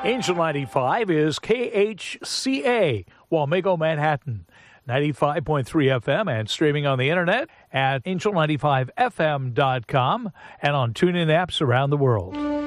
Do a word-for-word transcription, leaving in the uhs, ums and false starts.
Angel ninety-five is K H C A, Wamego, Manhattan. ninety-five point three F M and streaming on the internet at angel ninety-five F M dot com and on TuneIn apps around the world.